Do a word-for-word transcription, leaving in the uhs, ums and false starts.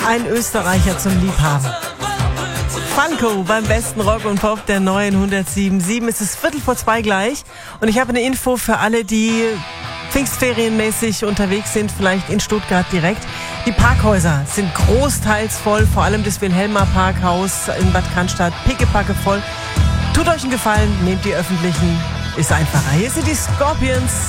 Ein Österreicher zum Liebhaben. Funko beim besten Rock und Pop der neuen hundertsieben Komma sieben. Es ist Viertel vor zwei gleich und ich habe eine Info für alle, die pfingstferienmäßig unterwegs sind, vielleicht in Stuttgart direkt. Die Parkhäuser sind großteils voll, vor allem das Wilhelma Parkhaus in Bad Cannstatt, pickepacke voll. Tut euch einen Gefallen, nehmt die öffentlichen, ist einfacher. Hier sind die Scorpions.